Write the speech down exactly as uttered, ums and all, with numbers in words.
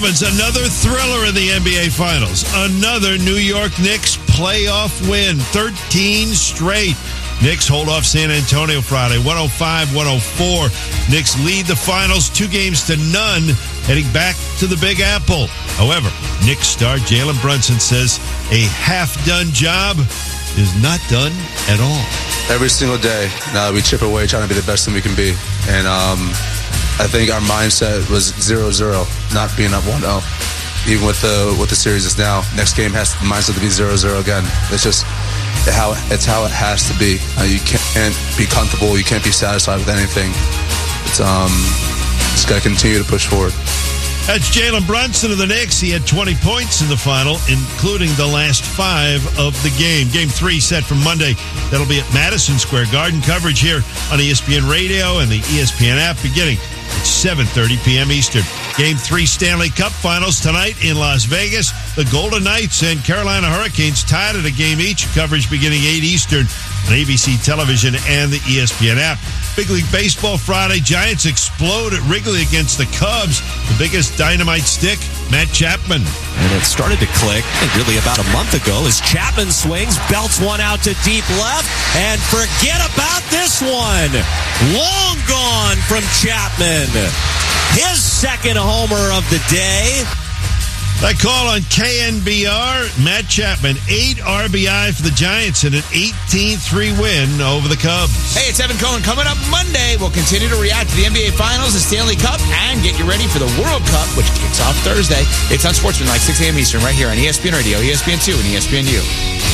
Another thriller in the N B A Finals. Another New York Knicks playoff win. thirteen straight. Knicks hold off San Antonio Friday, one oh five one oh four. Knicks lead the finals two games to none, heading back to the Big Apple. However, Knicks star Jalen Brunson says a half-done job is not done at all. Every single day, now we chip away trying to be the best thing we can be. And um, I think our mindset was zero zero, not being up one oh. Even with the what the series is now, next game has the mindset to be zero zero again. It's just how it's how it has to be. Uh, you can't be comfortable. You can't be satisfied with anything. It's um, just got to continue to push forward. That's Jalen Brunson of the Knicks. He had twenty points in the final, including the last five of the game. Game three set for Monday. That'll be at Madison Square Garden. Coverage here on E S P N Radio and the E S P N app beginning at seven thirty p.m. Eastern. Game three Stanley Cup Finals tonight in Las Vegas. The Golden Knights and Carolina Hurricanes tied at a game each. Coverage beginning eight Eastern on A B C Television and the E S P N app. Big League Baseball Friday. Giants explode at Wrigley against the Cubs. The biggest dynamite stick, Matt Chapman. And it started to click really about a month ago as Chapman swings, belts one out to deep left, and forget about this one. Long gone from Chapman. His second homer of the day. That call on K N B R, Matt Chapman, eight R B I for the Giants in an eighteen three win over the Cubs. Hey, it's Evan Cohen. Coming up Monday, we'll continue to react to the N B A Finals, the Stanley Cup, and get you ready for the World Cup, which kicks off Thursday. It's on Sportsman, like six a.m. Eastern, right here on E S P N Radio, E S P N two, and E S P N U.